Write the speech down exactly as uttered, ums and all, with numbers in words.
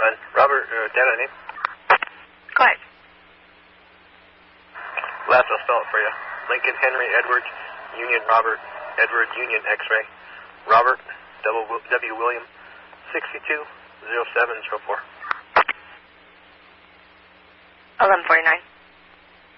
fine. Robert, uh, data name? Go ahead. Last, I'll spell it for you. Lincoln Henry Edward Union Robert Edward Union X-ray Robert W. William sixty-two oh seven oh four. eleven forty-nine.